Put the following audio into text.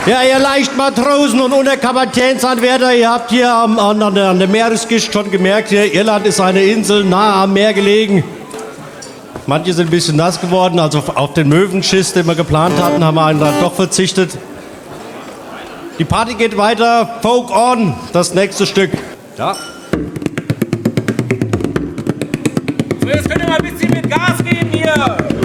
Ja, ihr leicht Matrosen und Unterkapitänsanwärter, ihr habt hier an der Meeresküste schon gemerkt, hier, Irland ist eine Insel nah am Meer gelegen. Manche sind ein bisschen nass geworden, also auf den Möwenschiss, den wir geplant hatten, haben wir dann doch verzichtet. Die Party geht weiter, Folk on, das nächste Stück. Ja. So, jetzt könnt ihr mal ein bisschen mit Gas geben hier.